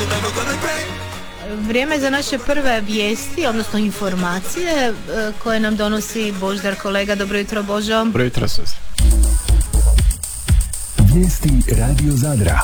Vrijeme za naše prve vijesti, odnosno informacije koje nam donosi Božidar kolega. Dobro jutro, Božo. Dobro jutro, sestre. Vijesti Radio Zadra.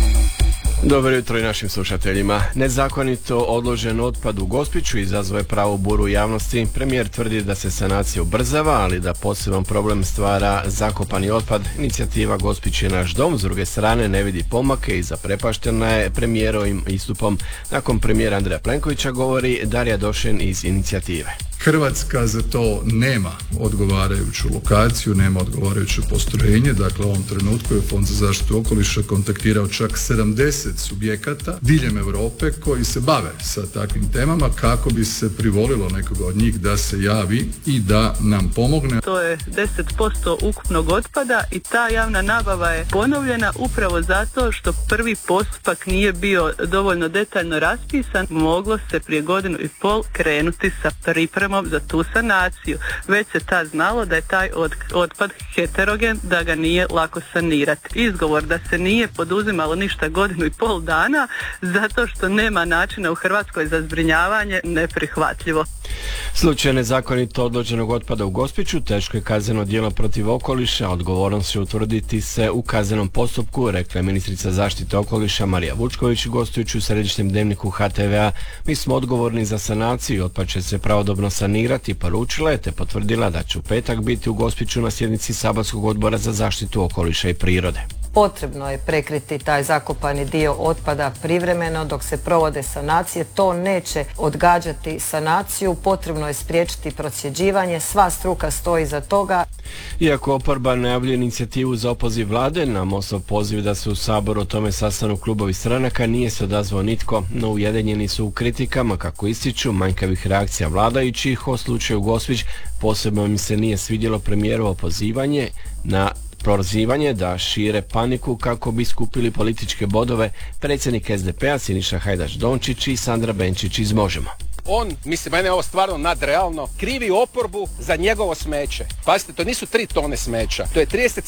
Dobro jutro i našim slušateljima. Nezakonito odložen otpad u Gospiću izazvao je pravu buru u javnosti. Premijer tvrdi da se sanacija ubrzava, ali da poseban problem stvara zakopani otpad. Inicijativa Gospić je naš dom, s druge strane ne vidi pomake i zaprepaštena je premijerovim istupom. Nakon premijera Andreja Plenkovića, govori Darija Došen iz inicijative. Hrvatska za to nema odgovarajuću lokaciju, nema odgovarajuće postrojenje. Dakle, u ovom trenutku je Fond za zaštitu okoliša kontaktirao čak 70 subjekata diljem Europe koji se bave sa takvim temama kako bi se privolilo nekoga od njih da se javi i da nam pomogne. To je 10% ukupnog otpada i ta javna nabava je ponovljena upravo zato što prvi postupak nije bio dovoljno detaljno raspisan. Moglo se prije 1.5 godina krenuti sa pripremom za tu sanaciju. Već se tad znalo da je taj otpad heterogen, da ga nije lako sanirati. Izgovor da se nije poduzimalo ništa 1.5 dana zato što nema načina u Hrvatskoj za zbrinjavanje, neprihvatljivo. Slučaj nezakonito odloženog otpada u Gospiću teško je kazneno djelo protiv okoliša, odgovornost će utvrditi se u kaznenom postupku, rekla je ministrica zaštite okoliša Marija Vučković gostujući u središnjem dnevniku HTV-a. Mi smo odgovorni za sanaciju, otpad će se pravodobno sanirati, poručila je te potvrdila da će u petak biti u Gospiću na sjednici saborskog odbora za zaštitu okoliša i prirode. Potrebno je prekriti taj zakopani dio otpada privremeno dok se provode sanacije. To neće odgađati sanaciju, potrebno je spriječiti procjeđivanje, sva struka stoji za toga. Iako oporba najavljuje inicijativu za opoziv vlade, na MOST-ov poziv da se u Saboru o tome sastanu klubovi stranaka nije se odazvao nitko, no ujedinjeni su u kritikama, kako ističu, manjkavih reakcija vladajućih o slučaju Gospić. Posebno im se nije svidjelo premijerovo pozivanje na prozivanje da šire paniku kako bi skupili političke bodove predsjednik SDP-a Siniša Hajdaš Dončić i Sandra Benčić iz Možemo. On, mislim, mene je ovo stvarno nadrealno, krivi oporbu za njegovo smeće. Pazite, to nisu 3 tone smeća, to je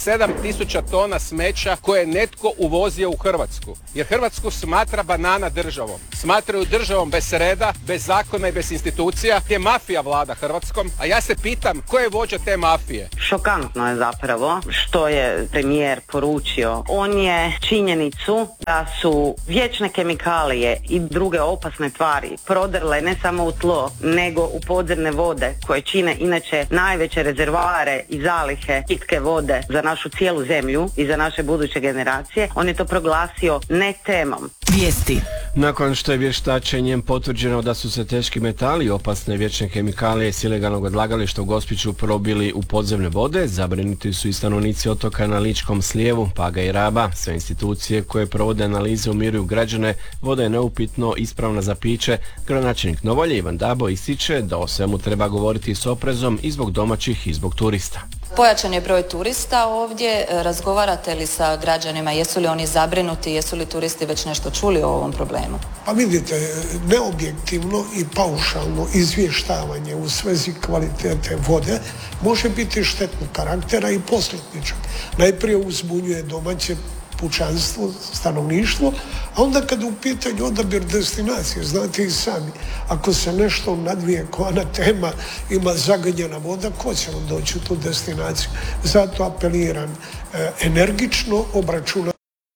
37.000 tona smeća koje je netko uvozio u Hrvatsku. Jer Hrvatsku smatra banana državom. Smatraju državom bez reda, bez zakona i bez institucija, gdje mafija vlada Hrvatskom. A ja se pitam, ko je vođa te mafije? Šokantno je zapravo što je premijer poručio. On je činjenicu da su vječne kemikalije i druge opasne tvari prodrle ne samo u tlo, nego u podzemne vode koje čine inače najveće rezervoare i zalihe pitke vode za našu cijelu zemlju i za naše buduće generacije. On je to proglasio ne temom. Vijesti. Nakon što je vještačenjem potvrđeno da su se teški metali i opasne vječne kemikalije s ilegalnog odlagališta u Gospiću probili u podzemne vode, zabrinuti su i stanovnici otoka na Ličkom slijevu, Paga i Raba. Sve institucije koje provode analize umiruju građane, voda je neupitno ispravna za piće. Gradonačelnik Novalje Ivan Dabo ističe da o svemu treba govoriti s oprezom i zbog domaćih i zbog turista. Pojačan je broj turista ovdje. Razgovarate li sa građanima? Jesu li oni zabrinuti? Jesu li turisti već nešto čuli o ovom problemu? Pa vidite, neobjektivno i paušalno izvještavanje u svezi kvalitete vode može biti štetnog karaktera i posljedičnog. Najprije uzbunjuje domaće pučanstvo, stanovništvo, a onda kad u pitanju odabir destinacije, znate i sami, ako se nešto nadvije koja tema ima zagađena voda, ko će vam doći u tu destinaciju? Zato apeliram energično obračunati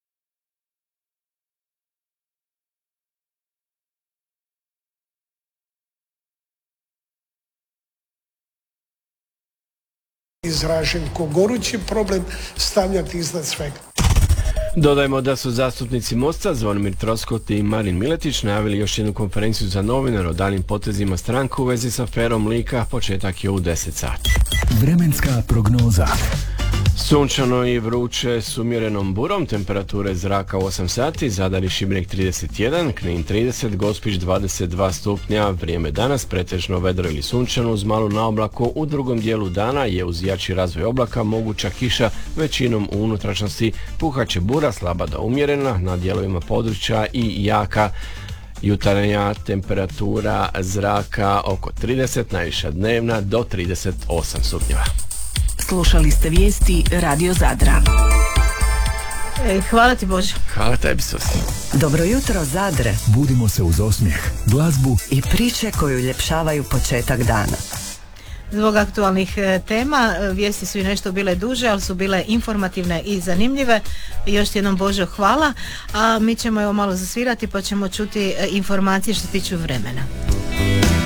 izražen ko gorući problem stavljati iznad svega. Dodajmo da su zastupnici MOST-a Zvonimir Troskot i Marin Miletić najavili još jednu konferenciju za novinare o daljim potezima stranke u vezi s aferom Lika. Početak je u 10 sati. Vremenska prognoza. Sunčano i vruće s umjerenom burom, temperature zraka u 8 sati, Zadar i Šibenik 31, Knin 30, Gospić 22 stupnja, vrijeme danas pretežno vedro ili sunčano uz malu naoblaku, u drugom dijelu dana je uz jači razvoj oblaka moguća kiša, većinom u unutrašnjosti, puhaće bura slaba do umjerena, na dijelovima područja i jaka. Jutarnja temperatura zraka oko 30, najviša dnevna do 38 stupnjeva. Slušali ste vijesti Radio Zadra. Hvala ti Božo. Hvala tebi, Susi. Dobro jutro Zadre. Budimo se uz osmijeh, glazbu I priče koju ljepšavaju početak dana. Zbog aktualnih tema, vijesti su i nešto bile duže, ali su bile informativne i zanimljive. Još jednom Božo hvala, a mi ćemo evo malo zasvirati pa ćemo čuti informacije što se tiču vremena.